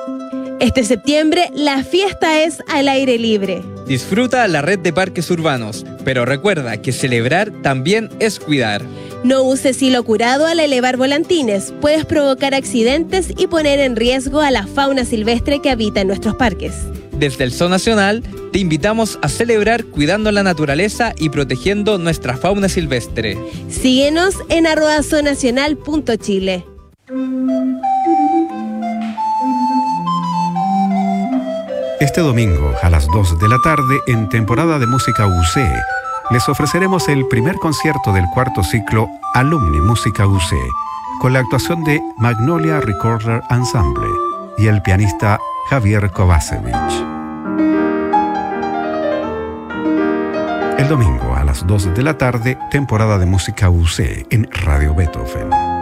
Este septiembre, la fiesta es al aire libre. Disfruta la red de parques urbanos, pero recuerda que celebrar también es cuidar. No uses hilo curado al elevar volantines. Puedes provocar accidentes y poner en riesgo a la fauna silvestre que habita en nuestros parques. Desde el Zoo Nacional, te invitamos a celebrar cuidando la naturaleza y protegiendo nuestra fauna silvestre. Síguenos en @zoonacional.chile. Este domingo a las 2 de la tarde, en temporada de música UC, les ofreceremos el primer concierto del cuarto ciclo Alumni Música UC, con la actuación de Magnolia Recorder Ensemble y el pianista Javier Kovacevic. El domingo a las 2 de la tarde, temporada de música UC en Radio Beethoven.